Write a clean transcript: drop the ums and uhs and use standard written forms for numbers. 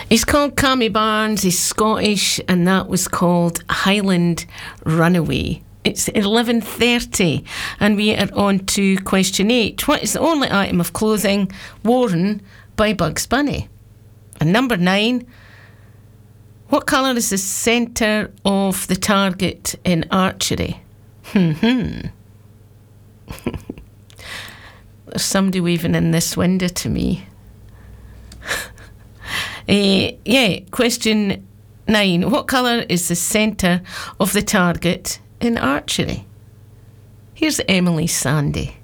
He's called Cammy Barnes, he's Scottish, and that was called Highland Runaway. It's 11:30 and we are on to question 8. What is the only item of clothing worn by Bugs Bunny? And number 9, what colour is the centre of the target in archery? There's somebody waving in this window to me. Question 9. What colour is the centre of the target in archery? Here's Emily Sandé.